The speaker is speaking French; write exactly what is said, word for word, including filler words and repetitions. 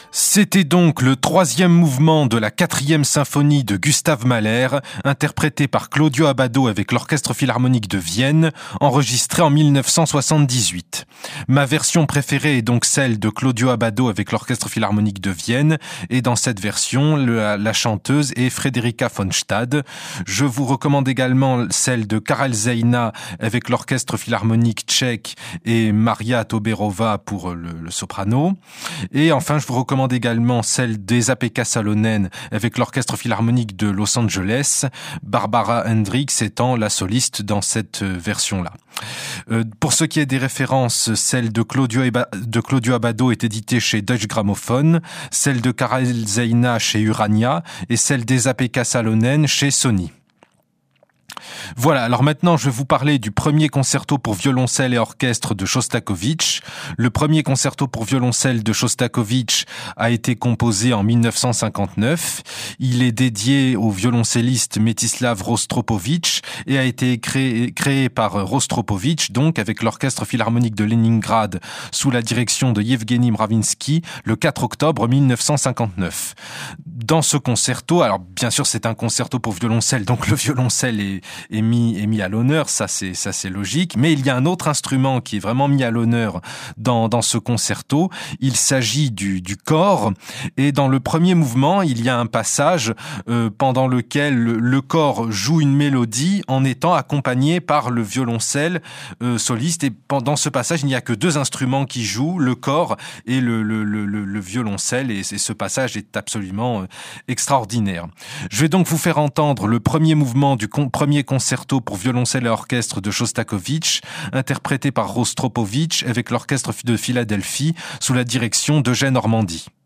C'était donc le troisième mouvement de la quatrième symphonie de Gustav Mahler, interprété par Claudio Abbado avec l'Orchestre Philharmonique de Vienne, enregistré en mille neuf cent soixante-dix-huit. Ma version préférée est donc celle de Claudio Abbado avec l'Orchestre Philharmonique de Vienne, et dans cette version, le, la chanteuse est Frederica von Stade. Je vous recommande également celle de Karel Zeina avec l'Orchestre Philharmonique tchèque et Maria Toberova pour le, le soprano. Et enfin, je vous recommande également celle d'Esa Pekka Salonen avec l'Orchestre Philharmonique de Los Angeles, Barbara Hendricks étant la soliste dans cette version-là. Euh, pour ce qui est des références, celle de Claudio, Eba, de Claudio Abbado est éditée chez Deutsche Grammophon, celle de Karel Zeina chez Urania et celle d'Esa Pekka Salonen chez Sony. Voilà, alors maintenant je vais vous parler du premier concerto pour violoncelle et orchestre de Shostakovich. Le premier concerto pour violoncelle de Shostakovich a été composé en mille neuf cent cinquante-neuf. Il est dédié au violoncelliste Metislav Rostropovitch et a été créé, créé par Rostropovitch, donc avec l'Orchestre Philharmonique de Leningrad sous la direction de Yevgeny Mravinsky le quatre octobre mille neuf cent cinquante-neuf. Dans ce concerto, alors bien sûr c'est un concerto pour violoncelle, donc le violoncelle est, est mis, est mis à l'honneur, ça c'est, ça c'est logique, mais il y a un autre instrument qui est vraiment mis à l'honneur dans, dans ce concerto. Il s'agit du, du cor, et dans le premier mouvement, il y a un passage euh, pendant lequel le, le cor joue une mélodie en étant accompagné par le violoncelle euh, soliste, et pendant ce passage, il n'y a que deux instruments qui jouent, le cor et le, le, le, le, le violoncelle, et, et ce passage est absolument euh, extraordinaire. Je vais donc vous faire entendre le premier mouvement du con- premier concerto pour violoncelle et orchestre de Shostakovich, interprété par Rostropovitch avec l'Orchestre de Philadelphie sous la direction d'Eugène Ormandy.